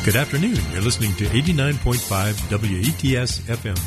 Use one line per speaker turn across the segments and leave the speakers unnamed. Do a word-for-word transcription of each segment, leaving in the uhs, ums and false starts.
Good afternoon. You're listening to eighty-nine point five W E T S F M.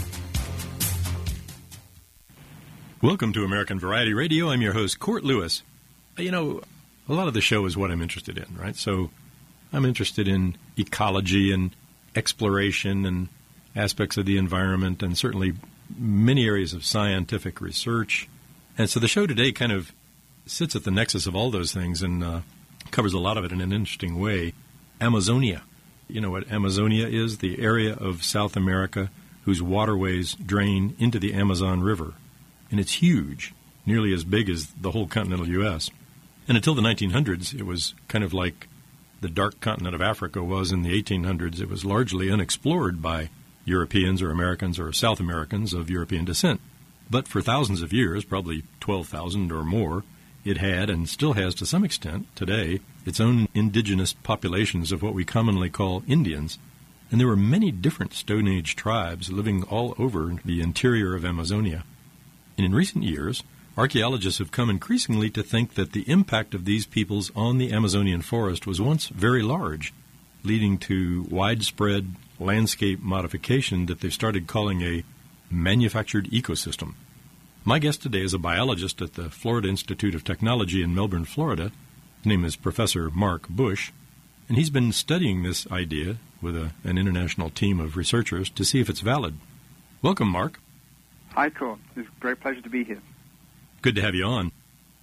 Welcome to American Variety Radio. I'm your host, Court Lewis. You know, a lot of the show is what I'm interested in, right? So I'm interested in ecology and exploration and aspects of the environment and certainly many areas of scientific research. And so the show today kind of sits at the nexus of all those things and uh, covers a lot of it in an interesting way. Amazonia. You know what Amazonia is? The area of South America whose waterways drain into the Amazon River. And it's huge, nearly as big as the whole continental U S And until the nineteen hundreds, it was kind of like the dark continent of Africa was in the eighteen hundreds. It was largely unexplored by Europeans or Americans or South Americans of European descent. But for thousands of years, probably twelve thousand or more, it had and still has to some extent today its own indigenous populations of what we commonly call Indians. And there were many different Stone Age tribes living all over the interior of Amazonia. And in recent years, archaeologists have come increasingly to think that the impact of these peoples on the Amazonian forest was once very large, leading to widespread landscape modification that they've started calling a manufactured ecosystem. My guest today is a biologist at the Florida Institute of Technology in Melbourne, Florida. His name is Professor Mark Bush, and he's been studying this idea with a, an international team of researchers to see if it's valid. Welcome, Mark.
Hi, Cole. It's a great pleasure to be here.
Good to have you on.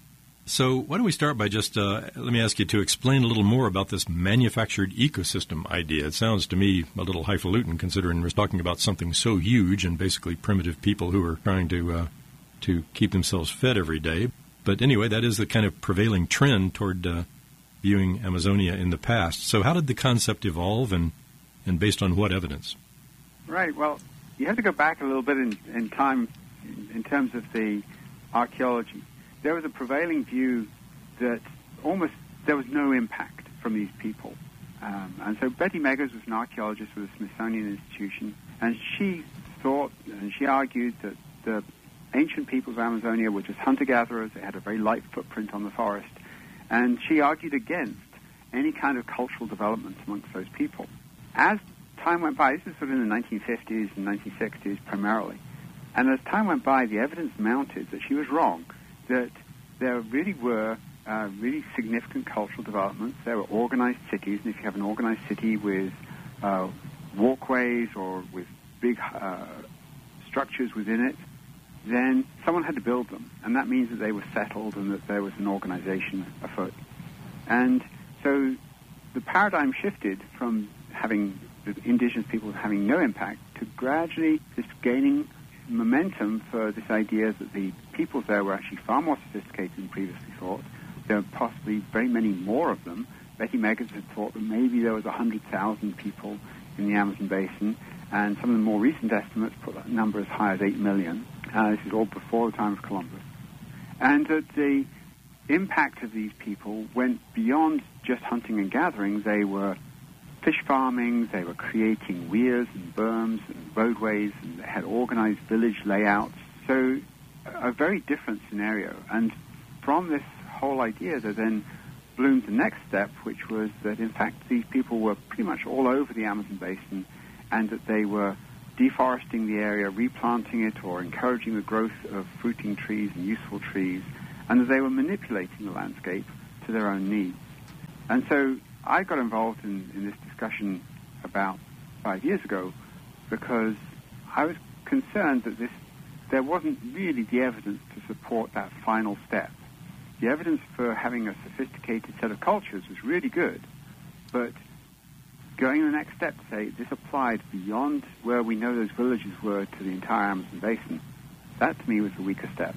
So why don't we start by just, uh, let me ask you to explain a little more about this manufactured ecosystem idea. It sounds to me a little highfalutin, considering we're talking about something so huge and basically primitive people who are trying to uh, to keep themselves fed every day. But anyway, that is the kind of prevailing trend toward uh, viewing Amazonia in the past. So how did the concept evolve, and, and based on what evidence?
Right. Well, you have to go back a little bit in, in time in, in terms of the archaeology. There was a prevailing view that almost there was no impact from these people. Um, and so Betty Meggers was an archaeologist with the Smithsonian Institution, and she thought, and she argued that the ancient peoples of Amazonia were just hunter-gatherers. They had a very light footprint on the forest. And she argued against any kind of cultural development amongst those people. As time went by, this is sort of in the nineteen fifties and nineteen sixties primarily, and as time went by, the evidence mounted that she was wrong, that there really were uh, really significant cultural developments. There were organized cities, and if you have an organized city with uh, walkways or with big uh, structures within it, then someone had to build them, and that means that they were settled and that there was an organization afoot. And so the paradigm shifted from having the indigenous people having no impact to gradually just gaining momentum for this idea that the peoples there were actually far more sophisticated than previously thought. There were possibly very many more of them. Betty Meggers had thought that maybe there was one hundred thousand people in the Amazon basin, and some of the more recent estimates put that number as high as eight million. Uh, this is all before the time of Columbus. And that the impact of these people went beyond just hunting and gathering. They were fish farming, they were creating weirs and berms and roadways, and they had organized village layouts. So a very different scenario. And from this whole idea, there then bloomed the next step, which was that, in fact, these people were pretty much all over the Amazon basin, and that they were deforesting the area, replanting it, or encouraging the growth of fruiting trees and useful trees, and that they were manipulating the landscape to their own needs. And so I got involved in, in this discussion about five years ago because I was concerned that this there wasn't really the evidence to support that final step. The evidence for having a sophisticated set of cultures was really good, but going the next step to say this applied beyond where we know those villages were to the entire Amazon basin, that to me was the weaker step.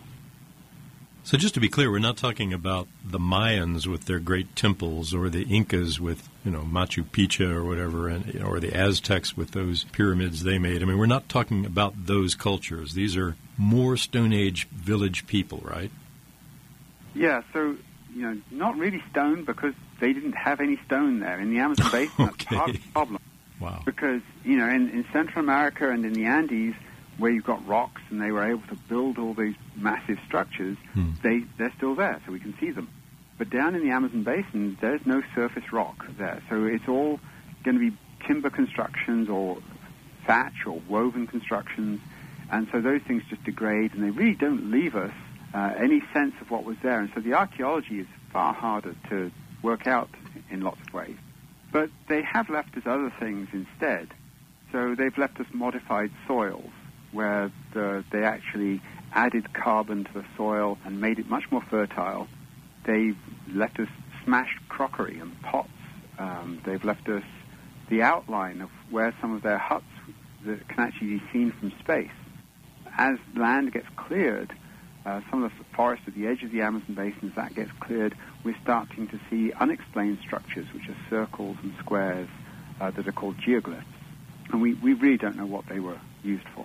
So just to be clear, we're not talking about the Mayans with their great temples, or the Incas with, you know, Machu Picchu or whatever, and, or the Aztecs with those pyramids they made. I mean, we're not talking about those cultures. These are more Stone Age village people, right?
Yeah, so, you know, not really stone because they didn't have any stone there. In the Amazon basin,
okay.
That's part of the problem.
Wow.
Because, you know, in, in Central America and in the Andes, where you've got rocks and they were able to build all these massive structures, hmm. they, they're still there, so we can see them. But down in the Amazon basin, there's no surface rock there. So it's all going to be timber constructions or thatch or woven constructions, and so those things just degrade, and they really don't leave us uh, any sense of what was there. And so the archaeology is far harder to work out in lots of ways. But they have left us other things instead. So they've left us modified soils, where the, they actually added carbon to the soil and made it much more fertile. They've left us smashed crockery and pots. Um, they've left us the outline of where some of their huts that can actually be seen from space. As land gets cleared, uh, some of the forest at the edge of the Amazon basin, as that gets cleared, we're starting to see unexplained structures, which are circles and squares uh, that are called geoglyphs. And we, we really don't know what they were used for.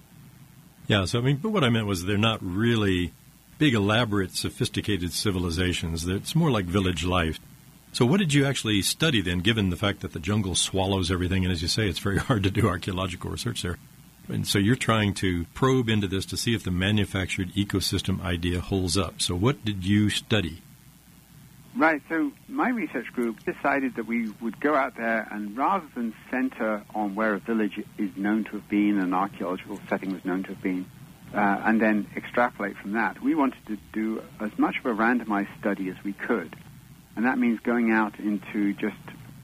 Yeah, so I mean, but what I meant was they're not really big, elaborate, sophisticated civilizations. It's more like village life. So what did you actually study then, given the fact that the jungle swallows everything, and as you say, it's very hard to do archaeological research there? And so you're trying to probe into this to see if the manufactured ecosystem idea holds up. So what did you study?
Right, so my research group decided that we would go out there and rather than center on where a village is known to have been, an archaeological setting was known to have been, uh, and then extrapolate from that, we wanted to do as much of a randomized study as we could. And that means going out into just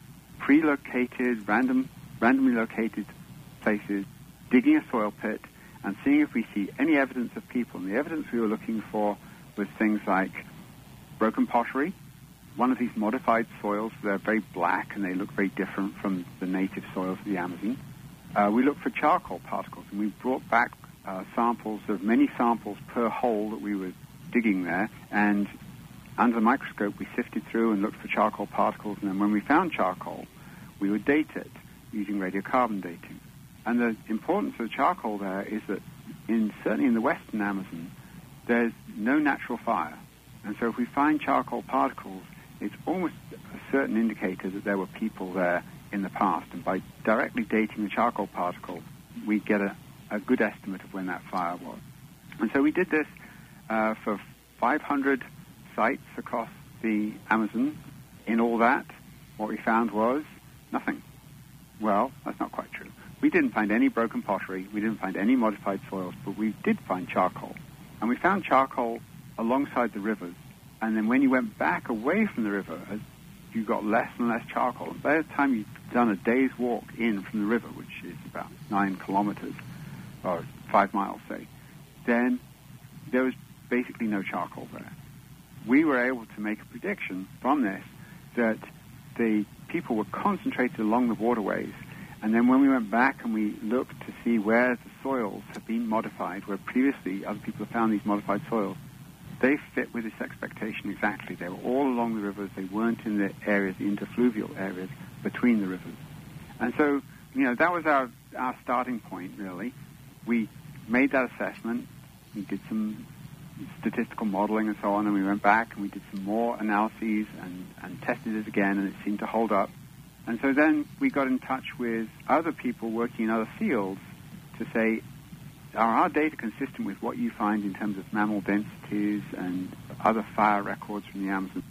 pre-located, random, randomly located places, digging a soil pit, and seeing if we see any evidence of people. And the evidence we were looking for was things like broken pottery. One of these modified soils, they're very black and they look very different from the native soils of the Amazon. Uh, we looked for charcoal particles, and we brought back uh, samples of many samples per hole that we were digging there, and under the microscope we sifted through and looked for charcoal particles, and then when we found charcoal, we would date it using radiocarbon dating. And the importance of charcoal there is that in certainly in the western Amazon, there's no natural fire. And so if we find charcoal particles, it's almost a certain indicator that there were people there in the past. And by directly dating the charcoal particle, we get a, a good estimate of when that fire was. And so we did this uh, for five hundred sites across the Amazon. In all that, what we found was nothing. Well, that's not quite true. We didn't find any broken pottery. We didn't find any modified soils, but we did find charcoal. And we found charcoal alongside the rivers. And then when you went back away from the river, as you got less and less charcoal. And by the time you'd done a day's walk in from the river, which is about nine kilometers, or five miles, say, then there was basically no charcoal there. We were able to make a prediction from this that the people were concentrated along the waterways. And then when we went back and we looked to see where the soils have been modified, where previously other people have found these modified soils, they fit with this expectation exactly. They were all along the rivers. They weren't in the areas, the interfluvial areas between the rivers. And so, you know, that was our, our starting point, really. We made that assessment. We did some statistical modeling and so on, and we went back and we did some more analyses and, and tested it again, and it seemed to hold up. And so then we got in touch with other people working in other fields to say, are our data consistent with what you find in terms of mammal densities and other fire records from the Amazon?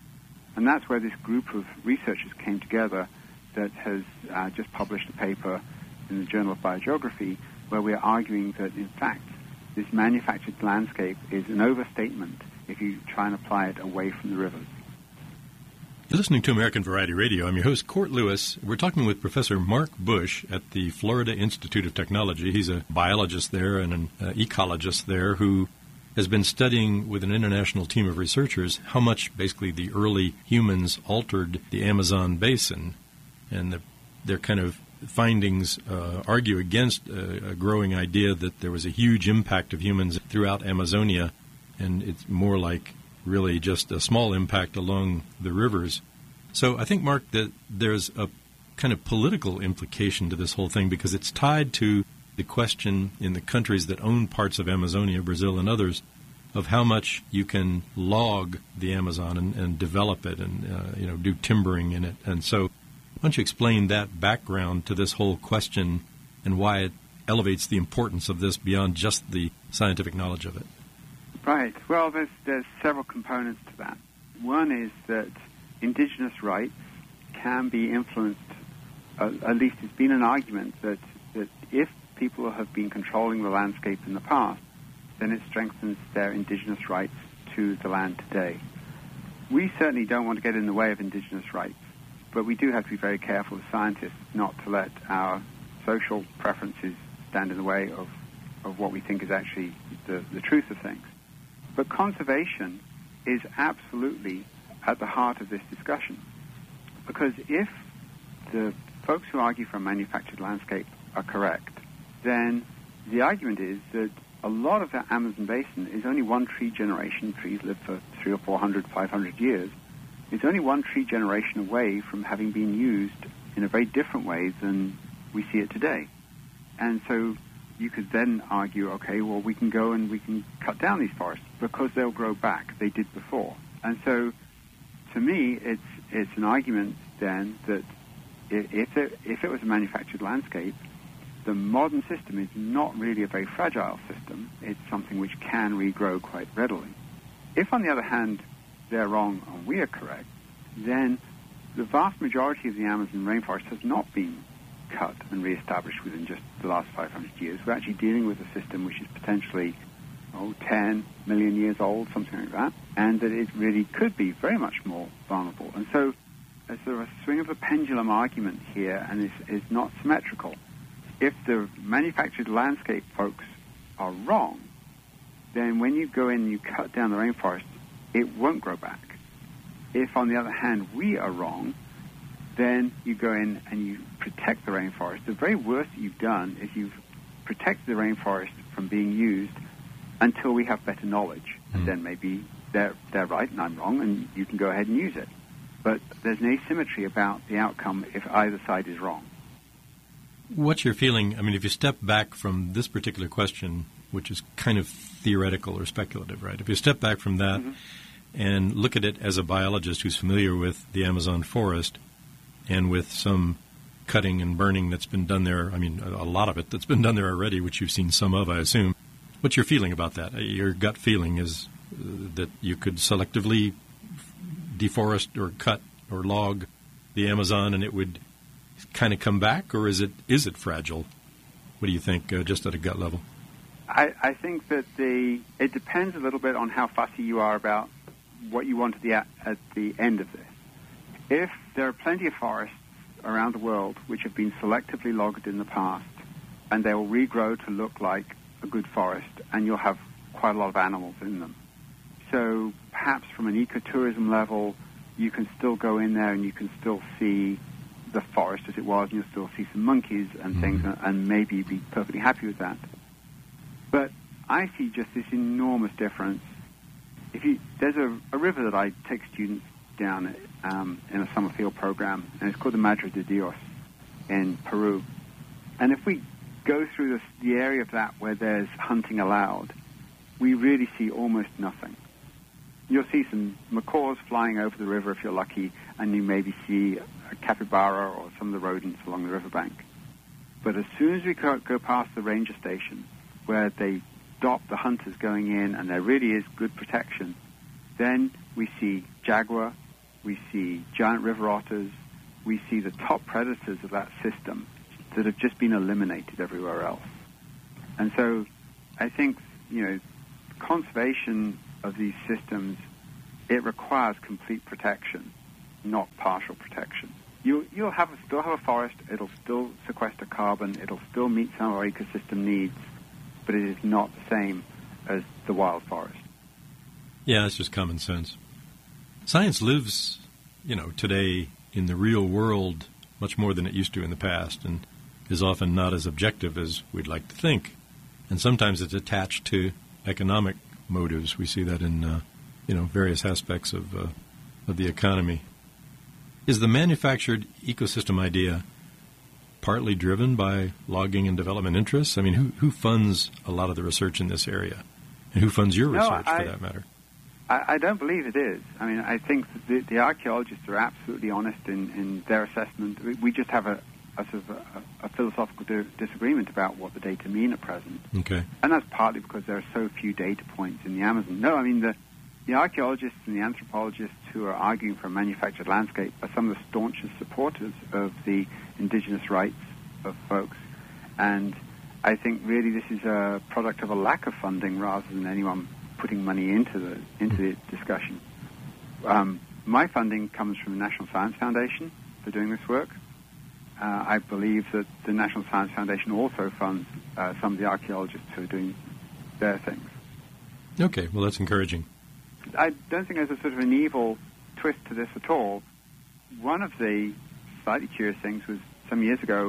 And that's where this group of researchers came together that has uh, just published a paper in the Journal of Biogeography where we're arguing that, in fact, this manufactured landscape is an overstatement if you try and apply it away from the rivers.
You're listening to American Variety Radio. I'm your host, Court Lewis. We're talking with Professor Mark Bush at the Florida Institute of Technology. He's a biologist there and an uh, ecologist there who has been studying with an international team of researchers how much basically the early humans altered the Amazon basin. And the, their kind of findings uh, argue against uh, a growing idea that there was a huge impact of humans throughout Amazonia, and it's more like really just a small impact along the rivers. So I think, Mark, that there's a kind of political implication to this whole thing because it's tied to the question in the countries that own parts of Amazonia, Brazil and others, of how much you can log the Amazon and, and develop it and uh, you know do timbering in it. And so why don't you explain that background to this whole question and why it elevates the importance of this beyond just the scientific knowledge of it?
Right. Well, there's, there's several components to that. One is that indigenous rights can be influenced uh, at least it's been an argument that, that if people have been controlling the landscape in the past, then it strengthens their indigenous rights to the land today. We certainly don't want to get in the way of indigenous rights, but we do have to be very careful as scientists not to let our social preferences stand in the way of, of what we think is actually the, the truth of things. But conservation is absolutely at the heart of this discussion, because if the folks who argue for a manufactured landscape are correct, then the argument is that a lot of the Amazon basin is only one tree generation. Trees live for three or four hundred, five hundred years. It's only one tree generation away from having been used in a very different way than we see it today. And so you could then argue, okay, well, we can go and we can cut down these forests because they'll grow back. They did before. And so to me, it's it's an argument then that if it, if it was a manufactured landscape, the modern system is not really a very fragile system. It's something which can regrow quite readily. If, on the other hand, they're wrong and we are correct, then the vast majority of the Amazon rainforest has not been cut and reestablished within just the last five hundred years. We're actually dealing with a system which is potentially, oh, ten million years old, something like that, and that it really could be very much more vulnerable. And so there's sort of a swing of a pendulum argument here, and it's, it's not symmetrical. If the manufactured landscape folks are wrong, then when you go in and you cut down the rainforest, it won't grow back. If, on the other hand, we are wrong, then you go in and you protect the rainforest. The very worst that you've done is you've protected the rainforest from being used until we have better knowledge. Mm. And then maybe they're, they're right and I'm wrong, and you can go ahead and use it. But there's an asymmetry about the outcome if either side is wrong.
What's your feeling? I mean, if you step back from this particular question, which is kind of theoretical or speculative, right? If you step back from that mm-hmm. and look at it as a biologist who's familiar with the Amazon forest and with some cutting and burning that's been done there, I mean, a lot of it that's been done there already, which you've seen some of, I assume. What's your feeling about that? Your gut feeling is that you could selectively deforest or cut or log the Amazon and it would kind of come back, or is it is it fragile? What do you think, uh, just at a gut level?
I, I think that the it depends a little bit on how fussy you are about what you want at the, at the end of this. If there are plenty of forests around the world which have been selectively logged in the past, and they will regrow to look like a good forest, and you'll have quite a lot of animals in them. So perhaps from an ecotourism level, you can still go in there and you can still see the forest as it was, and you'll still see some monkeys and mm-hmm. things, and maybe be perfectly happy with that. But I see just this enormous difference. If you, there's a, a river that I take students down um, in a summer field program, and it's called the Madre de Dios in Peru. And if we go through this, the area of that where there's hunting allowed, we really see almost nothing. You'll see some macaws flying over the river if you're lucky, and you maybe see a capybara or some of the rodents along the riverbank. But as soon as we go, go past the ranger station, where they stop the hunters going in and there really is good protection, then we see jaguar, we see giant river otters, we see the top predators of that system that have just been eliminated everywhere else. And so I think, you know, conservation of these systems, it requires complete protection, not partial protection. You, you'll have a, still have a forest, it'll still sequester carbon, it'll still meet some of our ecosystem needs, but it is not the same as the wild forest.
Yeah, that's just common sense. Science lives, you know, today in the real world much more than it used to in the past, and is often not as objective as we'd like to think. And sometimes it's attached to economic motives. We see that in, uh, you know, various aspects of uh, of the economy. Is the manufactured ecosystem idea partly driven by logging and development interests? I mean, who who funds a lot of the research in this area, and who funds your research,
no, I,
for that matter?
I, I don't believe it is. I mean, I think that the, the archaeologists are absolutely honest in, in their assessment. We, we just have a, a sort of a, a philosophical di- disagreement about what the data mean at present.
Okay.
And that's partly because there are so few data points in the Amazon. No, I mean, the the archaeologists and the anthropologists who are arguing for a manufactured landscape are some of the staunchest supporters of the indigenous rights of folks. And I think really this is a product of a lack of funding rather than anyone putting money into the into the discussion. Um, my funding comes from the National Science Foundation for doing this work. Uh, I believe that the National Science Foundation also funds uh, some of the archaeologists who are doing their things.
Okay, well, that's encouraging.
I don't think there's a sort of an evil twist to this at all. One of the slightly curious things was some years ago,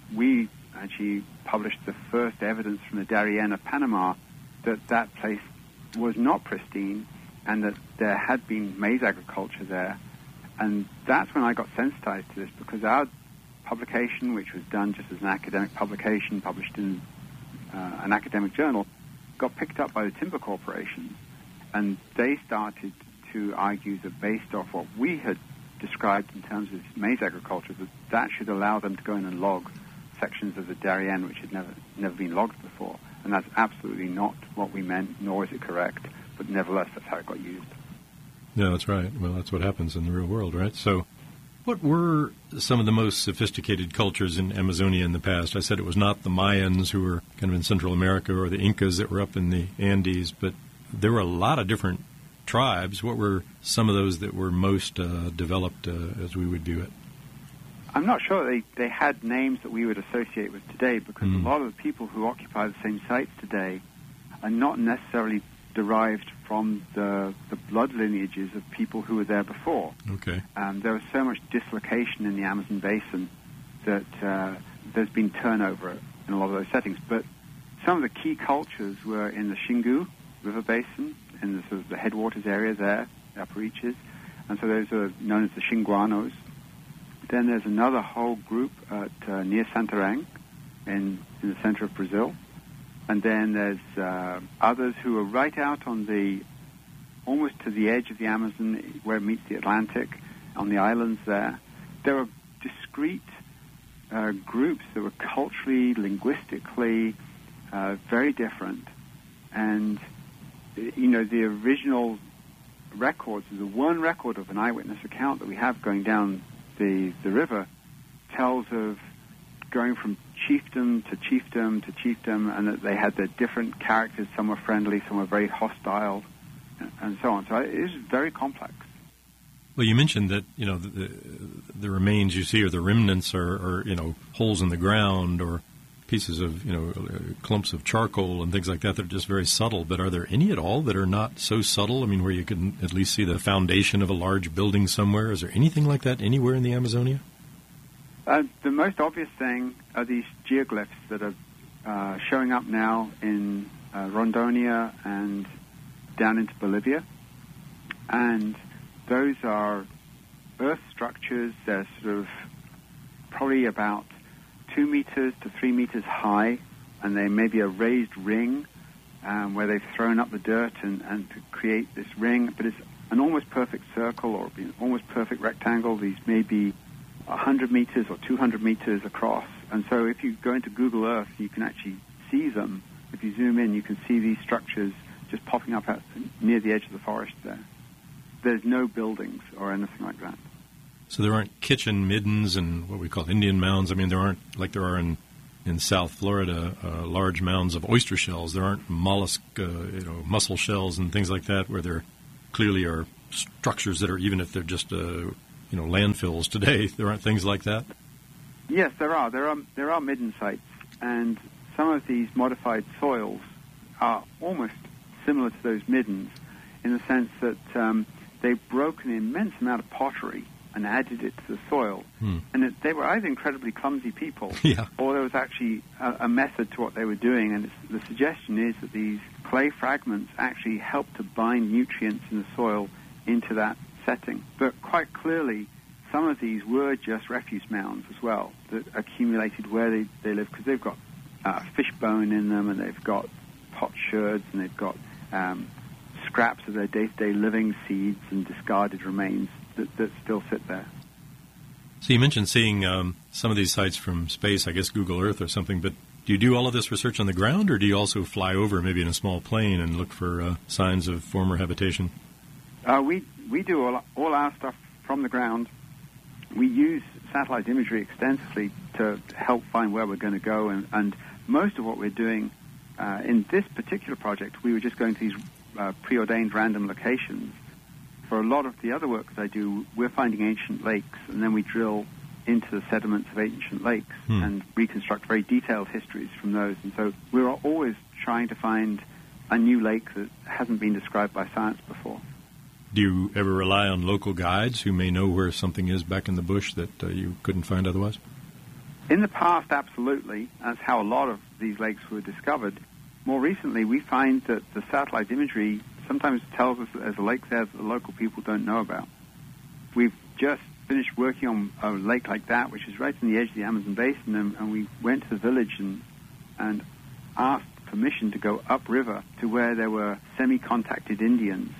we actually published the first evidence from the Darien of Panama that that place was not pristine and that there had been maize agriculture there. And that's when I got sensitized to this, because our publication, which was done just as an academic publication, published in uh, an academic journal, got picked up by the timber corporations. And they started to argue that based off what we had described in terms of maize agriculture, that that should allow them to go in and log sections of the Darien which had never never been logged before. And that's absolutely not what we meant, nor is it correct. But nevertheless, that's how it got used.
Yeah, that's right. Well, that's what happens in the real world, right? So what were some of the most sophisticated cultures in Amazonia in the past? I said it was not the Mayans who were kind of in Central America or the Incas that were up in the Andes, but there were a lot of different tribes. What were some of those that were most uh, developed uh, as we would view it?
I'm not sure they, they had names that we would associate with today, because mm. a lot of the people who occupy the same sites today are not necessarily derived from the, the blood lineages of people who were there before.
Okay.
Um, there was so much dislocation in the Amazon basin that uh, there's been turnover in a lot of those settings. But some of the key cultures were in the Xingu River Basin, in the sort of the headwaters area there, the upper reaches, and so those are known as the Xinguanos. Then there's another whole group at, uh, near Santarém in, in the center of Brazil. And then there's uh, others who are right out on the, almost to the edge of the Amazon, where it meets the Atlantic, on the islands there. There are discrete uh, groups that were culturally, linguistically uh, very different. And, you know, the original records, the one record of an eyewitness account that we have going down the, the river tells of going from chiefdom to chiefdom to chiefdom, and that they had their different characters. Some were friendly, some were very hostile, and so on. So it is very complex.
Well, you mentioned that, you know, the, the remains you see, or the remnants, are, are, you know, holes in the ground or pieces of, you know, clumps of charcoal and things like that that are just very subtle. But are there any at all that are not so subtle? I mean, where you can at least see the foundation of a large building somewhere? Is there anything like that anywhere in the Amazonia?
Uh, the most obvious thing are these geoglyphs that are uh, showing up now in uh, Rondonia and down into Bolivia. And those are earth structures. They're sort of probably about two meters to three meters high, and they may be a raised ring um, where they've thrown up the dirt and, and to create this ring. But it's an almost perfect circle or an almost perfect rectangle. These may be one hundred meters or two hundred meters across. And so if you go into Google Earth, you can actually see them. If you zoom in, you can see these structures just popping up at, near the edge of the forest there. There's no buildings or anything like that.
So there aren't kitchen middens and what we call Indian mounds. I mean, there aren't, like there are in, in South Florida, uh, large mounds of oyster shells. There aren't mollusk, uh, you know, mussel shells and things like that, where there clearly are structures that are, even if they're just, uh, you know, landfills today, there aren't things like that?
Yes, there are. There are there are midden sites, and some of these modified soils are almost similar to those middens in the sense that um, they've broken an immense amount of pottery and added it to the soil. Hmm. And it, they were either incredibly clumsy people,
yeah.
or there was actually a, a method to what they were doing. And it's, the suggestion is that these clay fragments actually help to bind nutrients in the soil into that setting. But quite clearly, some of these were just refuse mounds as well that accumulated where they, they live, because they've got uh, fish bone in them, and they've got potsherds, and they've got um, scraps of their day-to-day living, seeds and discarded remains that, that still sit there.
So you mentioned seeing um, some of these sites from space, I guess Google Earth or something, but do you do all of this research on the ground, or do you also fly over maybe in a small plane and look for uh, signs of former habitation?
Uh, we we do all, all our stuff from the ground. We use satellite imagery extensively to help find where we're going to go, and, and most of what we're doing uh, in this particular project, we were just going to these uh, preordained random locations. For a lot of the other work that I do, we're finding ancient lakes, and then we drill into the sediments of ancient lakes hmm. and reconstruct very detailed histories from those. And so we're always trying to find a new lake that hasn't been described by science before.
Do you ever rely on local guides who may know where something is back in the bush that uh, you couldn't find otherwise?
In the past, absolutely. That's how a lot of these lakes were discovered. More recently, we find that the satellite imagery sometimes tells us that there's a lake there that the local people don't know about. We've just finished working on a lake like that, which is right on the edge of the Amazon basin, and, and we went to the village and, and asked permission to go upriver to where there were semi-contacted Indians.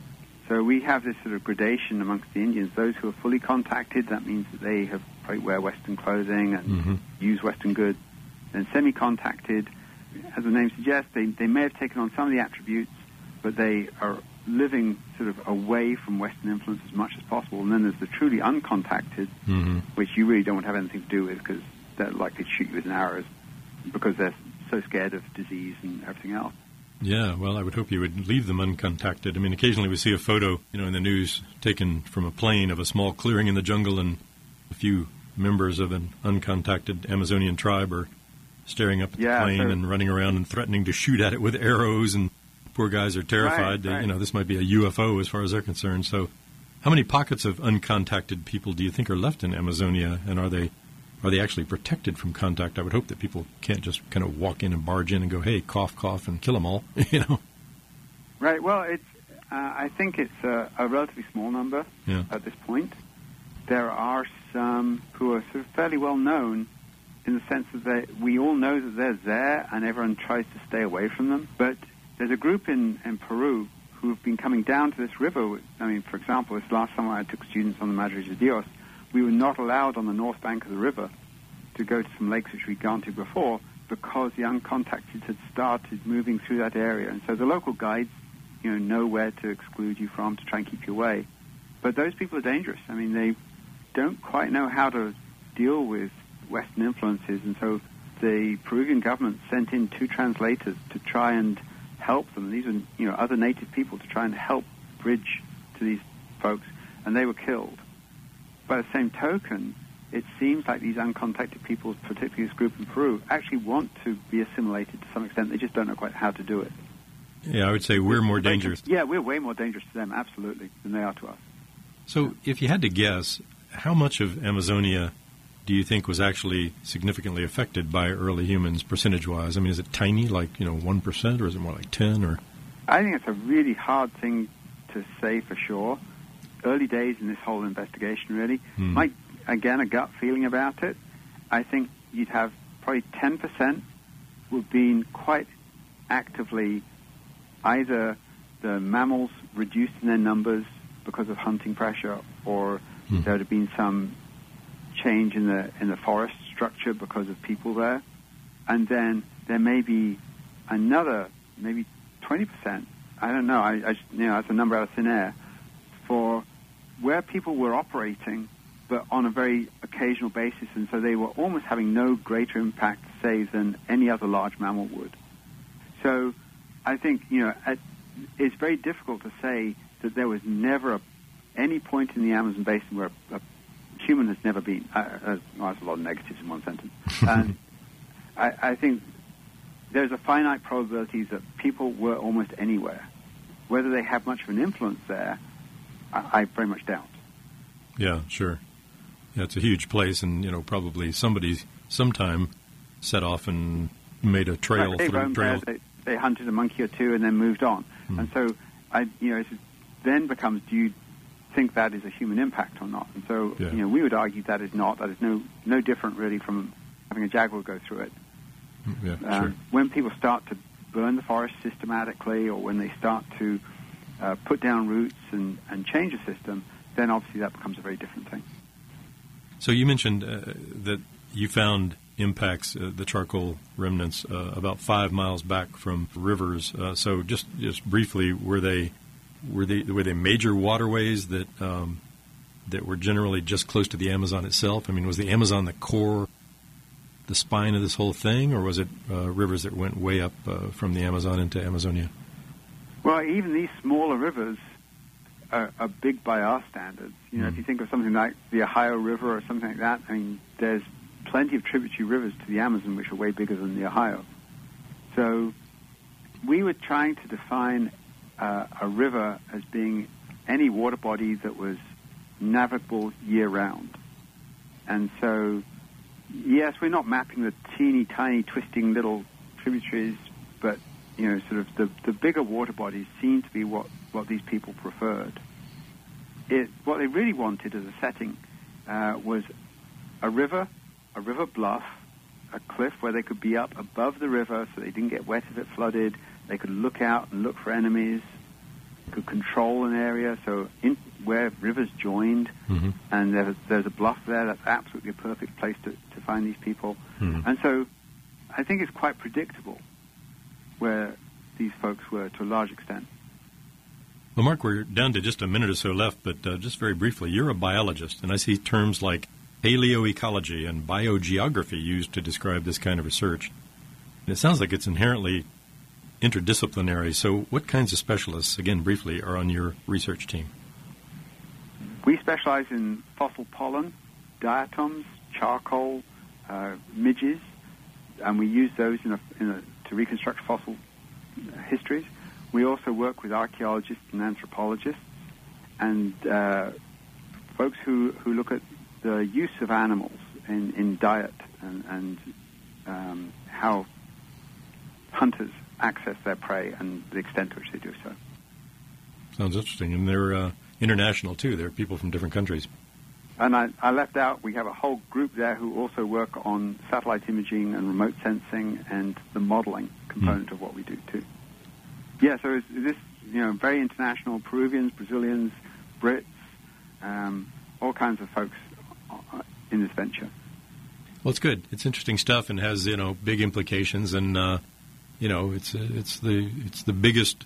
So we have this sort of gradation amongst the Indians. Those who are fully contacted, that means that they have probably wear Western clothing and mm-hmm. use Western goods. And semi-contacted, as the name suggests, they, they may have taken on some of the attributes, but they are living sort of away from Western influence as much as possible. And then there's the truly uncontacted, mm-hmm. which you really don't have anything to do with because they're likely to shoot you with arrows because they're so scared of disease and everything else.
Yeah, well, I would hope you would leave them uncontacted. I mean, occasionally we see a photo, you know, in the news taken from a plane of a small clearing in the jungle, and a few members of an uncontacted Amazonian tribe are staring up at
yeah,
the plane
so
and running around and threatening to shoot at it with arrows, and poor guys are terrified.
Right, right.
You know, this might be a U F O as far as they're concerned. So how many pockets of uncontacted people do you think are left in Amazonia, and are they Are they actually protected from contact? I would hope that people can't just kind of walk in and barge in and go, hey, cough, cough, and kill them all, you know?
Right. Well, it's. Uh, I think it's a, a relatively small number
yeah.
at this point. There are some who are sort of fairly well known in the sense that they, we all know that they're there and everyone tries to stay away from them. But there's a group in, in Peru who have been coming down to this river. I mean, for example, this last summer I took students on the Madre de Dios. We were not allowed on the north bank of the river to go to some lakes which we'd gone to before because the uncontacted had started moving through that area. And so the local guides, you know, know where to exclude you from to try and keep you away. But those people are dangerous. I mean, they don't quite know how to deal with Western influences. And so the Peruvian government sent in two translators to try and help them. These are, you know, other native people to try and help bridge to these folks. And they were killed. By the same token, it seems like these uncontacted people, particularly this group in Peru, actually want to be assimilated to some extent. They just don't know quite how to do it.
Yeah, I would say we're more dangerous.
Yeah, we're way more dangerous to them, absolutely, than they are to us.
So if you had to guess, how much of Amazonia do you think was actually significantly affected by early humans, percentage-wise? I mean, is it tiny, like, you know, one percent, or is it more like ten? Or
I think it's a really hard thing to say for sure. Early days in this whole investigation, really.
Hmm.
My, again, a gut feeling about it. I think you'd have probably ten percent would been quite actively either the mammals reduced in their numbers because of hunting pressure, or hmm. there would have been some change in the in the forest structure because of people there. And then there may be another, maybe twenty percent. I don't know. I, I just, you know, that's a number out of thin air. For where people were operating, but on a very occasional basis, and so they were almost having no greater impact, say, than any other large mammal would. So I think, you know, at, it's very difficult to say that there was never a, any point in the Amazon basin where a, a human has never been. Uh, uh, well, that's a lot of negatives in one sentence. And I, I think there's a finite probability that people were almost anywhere. Whether they have much of an influence there, I very much doubt.
Yeah, sure. Yeah, it's a huge place, and, you know, probably somebody sometime set off and made a trail.
Right, they
through
roamed
trail.
There, they, they hunted a monkey or two and then moved on. Hmm. And so, I, you know, it then becomes, do you think that is a human impact or not? And so,
yeah.
you know, we would argue that is not. That is no no different, really, from having a jaguar go through it.
Yeah,
um,
sure.
When people start to burn the forest systematically, or when they start to Uh, put down roots and, and change a system, then obviously that becomes a very different thing.
So you mentioned uh, that you found impacts, uh, the charcoal remnants, uh, about five miles back from rivers. Uh, so just just briefly, were they were they were they major waterways that um, that were generally just close to the Amazon itself? I mean, was the Amazon the core, the spine of this whole thing, or was it uh, rivers that went way up uh, from the Amazon into Amazonia?
Well, even these smaller rivers are, are big by our standards. You know, mm. if you think of something like the Ohio River or something like that, I mean, there's plenty of tributary rivers to the Amazon which are way bigger than the Ohio. So we were trying to define uh, a river as being any water body that was navigable year-round. And so, yes, we're not mapping the teeny tiny twisting little tributaries, but, you know, sort of the, the bigger water bodies seem to be what, what these people preferred. It, what they really wanted as a setting uh, was a river, a river bluff, a cliff where they could be up above the river so they didn't get wet if it flooded. They could look out and look for enemies, could control an area. So in, where rivers joined, mm-hmm. and there's, there's a bluff there, that's absolutely a perfect place to, to find these people. Mm-hmm. And so I think it's quite predictable where these folks were to a large extent.
Well, Mark, we're down to just a minute or so left, but uh, just very briefly, you're a biologist, and I see terms like paleoecology and biogeography used to describe this kind of research. And it sounds like it's inherently interdisciplinary. So what kinds of specialists, again, briefly, are on your research team?
We specialize in fossil pollen, diatoms, charcoal, uh, midges, and we use those in a, in a, to reconstruct fossil histories. We also work with archaeologists and anthropologists and uh, folks who, who look at the use of animals in, in diet and, and um, how hunters access their prey and the extent to which they do so.
Sounds interesting. And they're uh, international, too. They're people from different countries.
And I, I left out, we have a whole group there who also work on satellite imaging and remote sensing and the modeling component mm. of what we do, too. Yeah, so it's, this, you know, very international, Peruvians, Brazilians, Brits, um, all kinds of folks in this venture.
Well, it's good. It's interesting stuff and has, you know, big implications. And, uh, you know, it's uh, it's the it's the biggest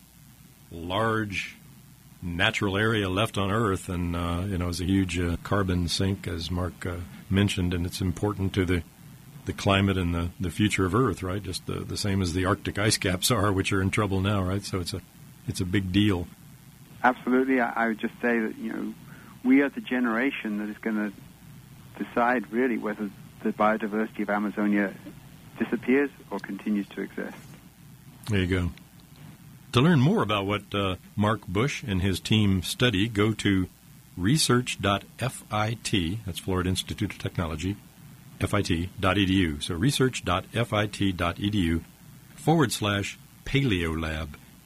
large natural area left on Earth, and, uh, you know, it's a huge uh, carbon sink, as Mark uh, mentioned, and it's important to the the climate and the, the future of Earth, right? Just the, the same as the Arctic ice caps are, which are in trouble now, right? So it's a it's a big deal.
Absolutely. I, I would just say that, you know, we are the generation that is going to decide really whether the biodiversity of Amazonia disappears or continues to exist.
There you go. To learn more about what uh, Mark Bush and his team study, go to research dot F I T, that's Florida Institute of Technology, F I T dot E D U. So research dot F I T dot E D U forward slash Paleolab,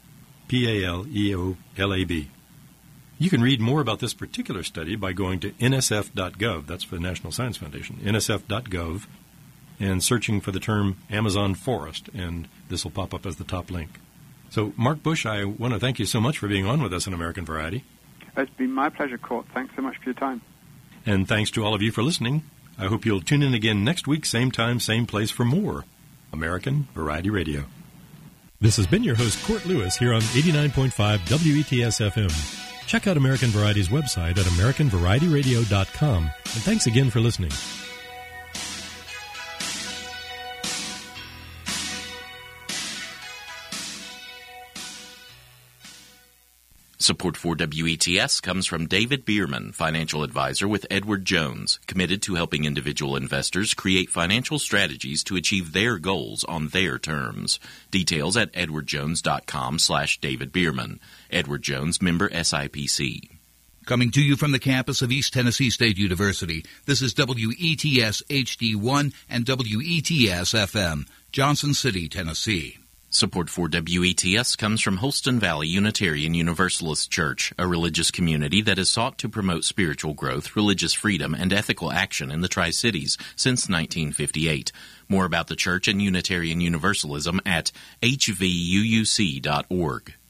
P A L E O L A B. You can read more about this particular study by going to N S F dot gov, that's for the National Science Foundation, N S F dot gov, and searching for the term Amazon forest, and this will pop up as the top link. So, Mark Bush, I want to thank you so much for being on with us on American Variety.
It's been my pleasure, Court. Thanks so much for your time.
And thanks to all of you for listening. I hope you'll tune in again next week, same time, same place, for more American Variety Radio. This has been your host, Court Lewis, here on eighty-nine point five W E T S F M. Check out American Variety's website at american variety radio dot com. And thanks again for listening.
Support for W E T S comes from David Bierman, financial advisor with Edward Jones, committed to helping individual investors create financial strategies to achieve their goals on their terms. Details at edward jones dot com slash David Bierman. Edward Jones, member S I P C.
Coming to you from the campus of East Tennessee State University, this is W E T S H D one and W E T S F M, Johnson City, Tennessee.
Support for W E T S comes from Holston Valley Unitarian Universalist Church, a religious community that has sought to promote spiritual growth, religious freedom, and ethical action in the Tri-Cities since nineteen fifty-eight. More about the church and Unitarian Universalism at h v u u c dot org.